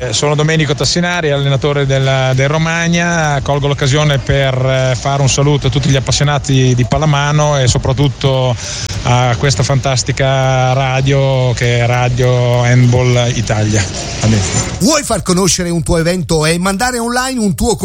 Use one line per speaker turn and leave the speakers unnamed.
Sono Domenico Tassinari, allenatore del Romagna. Colgo l'occasione per fare un saluto a tutti gli appassionati di pallamano e soprattutto a questa fantastica radio che è Radio Handball Italia.
Vuoi far conoscere un tuo evento e mandare online un tuo